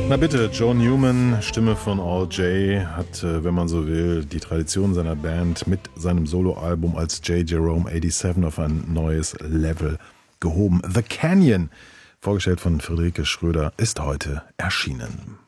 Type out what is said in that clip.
Na bitte, Joe Newman, Stimme von All J, hat, wenn man so will, die Tradition seiner Band mit seinem Soloalbum als J. Jerome 87 auf ein neues Level gehoben. The Canyon, vorgestellt von Friederike Schröder, ist heute erschienen.